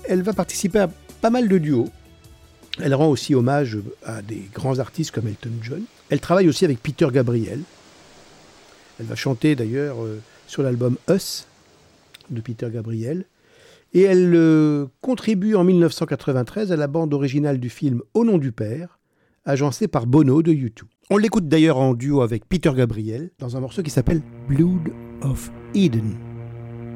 elle va participer à pas mal de duos. Elle rend aussi hommage à des grands artistes comme Elton John. Elle travaille aussi avec Peter Gabriel. Elle va chanter d'ailleurs sur l'album Us de Peter Gabriel. Et elle contribue en 1993 à la bande originale du film Au nom du père, agencée par Bono de U2. On l'écoute d'ailleurs en duo avec Peter Gabriel dans un morceau qui s'appelle Blood of Eden.